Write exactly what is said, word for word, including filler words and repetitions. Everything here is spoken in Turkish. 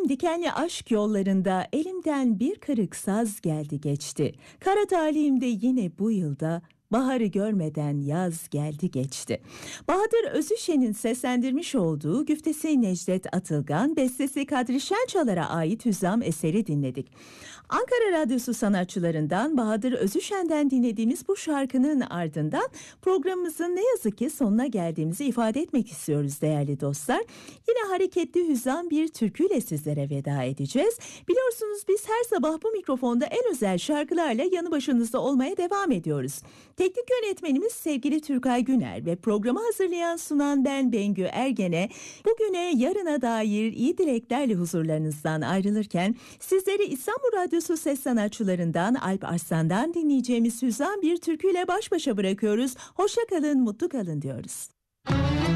Gittim dikenli aşk yollarında elimden bir kırık saz geldi geçti. Kara talihimde yine bu yılda baharı görmeden yaz geldi geçti. Bahadır Özüşen'in seslendirmiş olduğu güftesi Necdet Atılgan, bestesi Kadri Şençalar'a ait Hüzam eseri dinledik. Ankara Radyosu sanatçılarından Bahadır Özüşen'den dinlediğimiz bu şarkının ardından programımızın ne yazık ki sonuna geldiğimizi ifade etmek istiyoruz değerli dostlar. Yine hareketli hüzam bir türküyle sizlere veda edeceğiz. Biliyorsunuz biz her sabah bu mikrofonda en özel şarkılarla yanı başınızda olmaya devam ediyoruz. Teknik yönetmenimiz sevgili Türkay Güner ve programı hazırlayan sunan ben Bengü Ergen'e bugüne yarına dair iyi dileklerle huzurlarınızdan ayrılırken sizleri İstanbul Radyosu ses sanatçılarından Alp Arslan'dan dinleyeceğimiz hüzam bir türküyle baş başa bırakıyoruz. Hoşça kalın, mutlu kalın diyoruz.